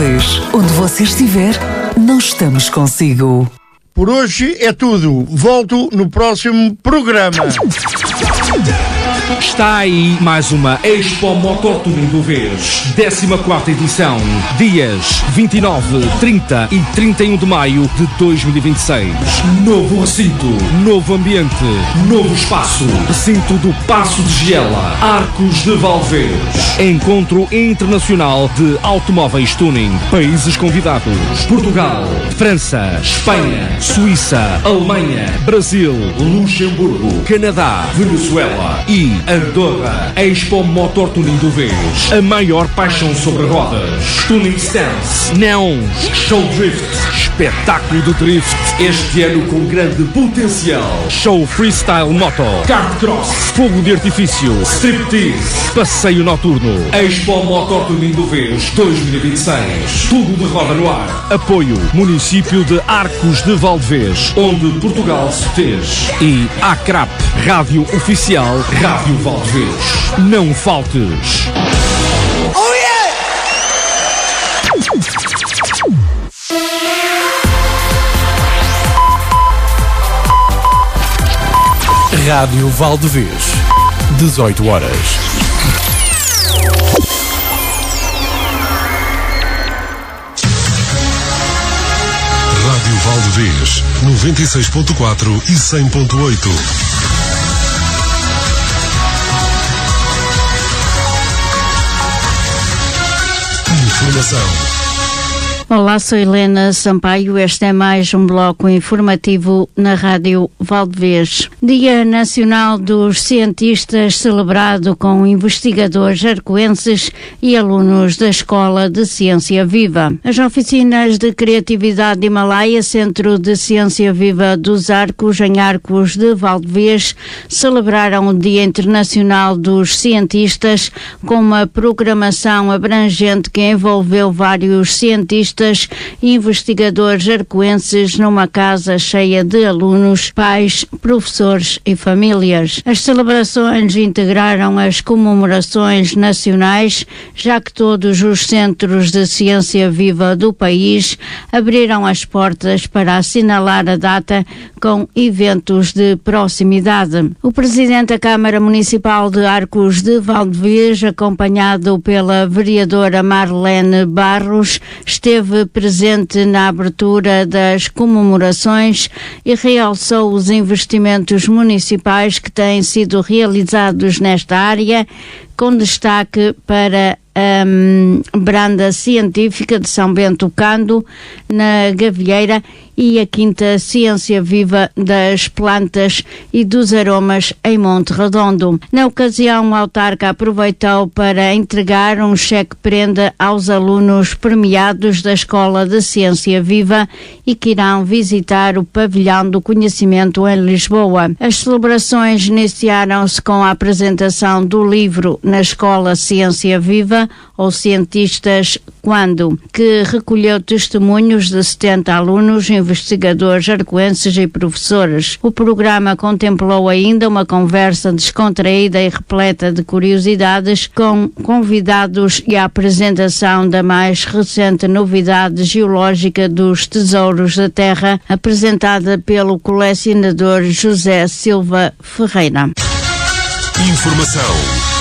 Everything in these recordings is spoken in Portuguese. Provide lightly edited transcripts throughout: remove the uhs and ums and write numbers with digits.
Valvez. Onde você estiver, nós estamos consigo. Por hoje é tudo. Volto no próximo programa. Está aí mais uma Expo Motor Tuning do Vez, 14ª edição, dias 29, 30 e 31 de maio de 2026. Novo recinto, novo ambiente, novo espaço. Recinto do Paço de Giela, Arcos de Valvez. Encontro Internacional de Automóveis Tuning. Países convidados: Portugal, França, Espanha, Suíça, Alemanha, Brasil, Luxemburgo, Canadá, Venezuela e Andorra. Expo Motor Tuning do Vez. A maior paixão sobre rodas. Tuning Stance, neons, show drift, espetáculo de drift. Este ano com grande potencial. Show freestyle moto, kart cross, fogo de artifício, striptease, passeio noturno. Expo Motor Tuning do Vez 2026. Tudo de roda no ar. Apoio Município de Arcos de Valdevez, onde Portugal se fez. E ACRAP, Rádio Oficial Rádio Valdevez. Não faltes. Oh yeah! Rádio Valdevez, 18 horas. Rádio Valdevez, 96.4 e 100.8. Informação. Olá, sou Helena Sampaio. Este é mais um bloco informativo na Rádio Valdevez. Dia Nacional dos Cientistas, celebrado com investigadores arcoenses e alunos da Escola de Ciência Viva. As oficinas de Criatividade Himalaia, Centro de Ciência Viva dos Arcos, em Arcos de Valdevez, celebraram o Dia Internacional dos Cientistas com uma programação abrangente que envolveu vários cientistas e investigadores arcoenses numa casa cheia de alunos, pais, professores e famílias. As celebrações integraram as comemorações nacionais, já que todos os centros de ciência viva do país abriram as portas para assinalar a data com eventos de proximidade. O presidente da Câmara Municipal de Arcos de Valdevez, acompanhado pela vereadora Marlene Barros, esteve presente na abertura das comemorações e realçou os investimentos municipais que têm sido realizados nesta área, com destaque para a Branda Científica de São Bento Cando, na Gavilheira, e a Quinta Ciência Viva das Plantas e dos Aromas em Monte Redondo. Na ocasião, o autarca aproveitou para entregar um cheque-prenda aos alunos premiados da Escola de Ciência Viva e que irão visitar o Pavilhão do Conhecimento em Lisboa. As celebrações iniciaram-se com a apresentação do livro Na Escola Ciência Viva, ou Cientistas Quando, que recolheu testemunhos de 70 alunos, investigadores arcoenses e professores. O programa contemplou ainda uma conversa descontraída e repleta de curiosidades com convidados e a apresentação da mais recente novidade geológica dos Tesouros da Terra, apresentada pelo colecionador José Silva Ferreira. Informação.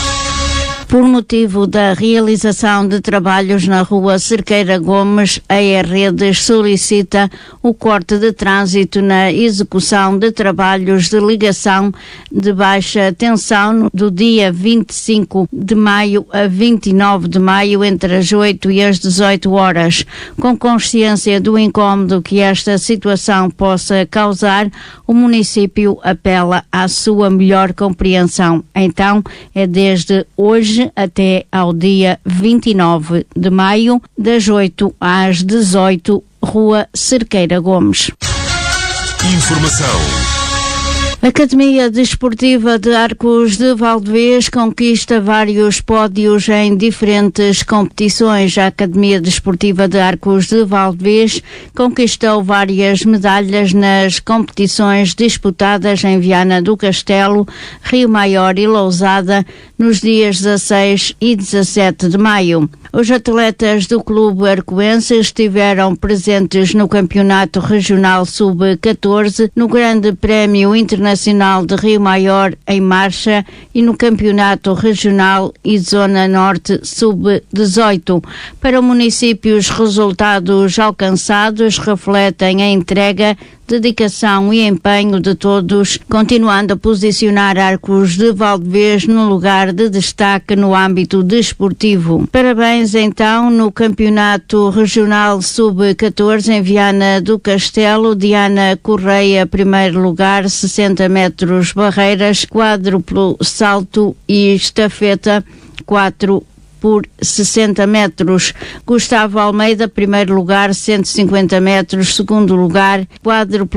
Por motivo da realização de trabalhos na rua Cerqueira Gomes, a E-Redes solicita o corte de trânsito na execução de trabalhos de ligação de baixa tensão do dia 25 de maio a 29 de maio, entre as 8 e as 18 horas. Com consciência do incómodo que esta situação possa causar, o município apela à sua melhor compreensão. Então, é desde hoje até ao dia 29 de maio, das 8 às 18, Rua Cerqueira Gomes. Informação. A Academia Desportiva de Arcos de Valdevez conquista vários pódios em diferentes competições. A Academia Desportiva de Arcos de Valdevez conquistou várias medalhas nas competições disputadas em Viana do Castelo, Rio Maior e Lousada nos dias 16 e 17 de maio. Os atletas do Clube Arcoense estiveram presentes no Campeonato Regional Sub-14, no Grande Prémio Internacional de Rio Maior em marcha e no Campeonato Regional e Zona Norte Sub-18. Para o município, os resultados alcançados refletem a entrega, dedicação e empenho de todos, continuando a posicionar Arcos de Valdevez no lugar de destaque no âmbito desportivo. Parabéns então no Campeonato Regional Sub-14 em Viana do Castelo. Diana Correia, primeiro lugar, 60 metros barreiras, quádruplo salto e estafeta, 4 por 60 metros. Gustavo Almeida, primeiro lugar, 150 metros, segundo lugar, quádruplo